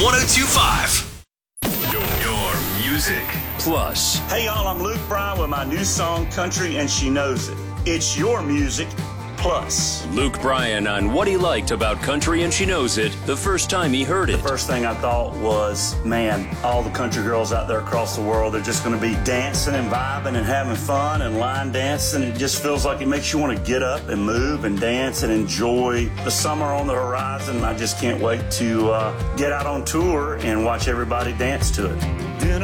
1025. Your music plus. Hey y'all, I'm Luke Bryan with my new song, Country and She Knows It. It's your music plus. Luke Bryan on what he liked about Country and She Knows It the first time he heard it. The first thing I thought was, man, all the country girls out there across the world, they're just going to be dancing and vibing and having fun and line dancing. It just feels like it makes you want to get up and move and dance and enjoy the summer on the horizon. I just can't wait to get out on tour and watch everybody dance to it.